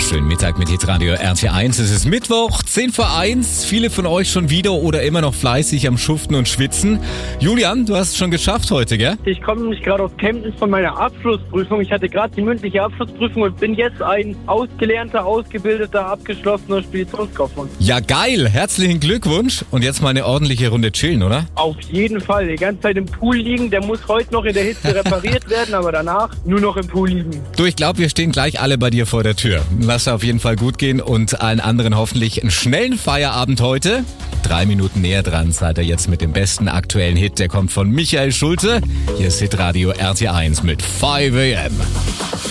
Schönen Mittag mit Hitradio RT1. Es ist Mittwoch, 10 vor 1. Viele von euch schon wieder oder immer noch fleißig am Schuften und Schwitzen. Julian, du hast es schon geschafft heute, gell? Ich komme nämlich gerade aus Chemnitz von meiner Abschlussprüfung. Ich hatte gerade die mündliche Abschlussprüfung und bin jetzt ein ausgelernter, ausgebildeter, abgeschlossener Speditionskaufmann. Ja, geil. Herzlichen Glückwunsch. Und jetzt mal eine ordentliche Runde chillen, oder? Auf jeden Fall. Die ganze Zeit im Pool liegen. Der muss heute noch in der Hitze repariert werden, aber danach nur noch im Pool liegen. Du, ich glaube, wir stehen gleich alle bei dir vor der Tür. Lass auf jeden Fall gut gehen und allen anderen hoffentlich einen schnellen Feierabend heute. 3 Minuten näher dran seid ihr jetzt mit dem besten aktuellen Hit. Der kommt von Michael Schulte. Hier ist Hitradio RT1 mit 5 AM.